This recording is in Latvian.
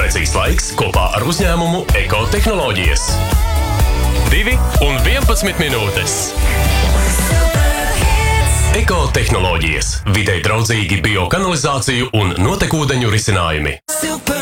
Precīzs laiks kopā ar uzņēmumu Ekotehnoloģijas. 2:11 minūtes. Ekotehnoloģijas. Videi draudzīgi biokanalizāciju un notekūdeņu risinājumi.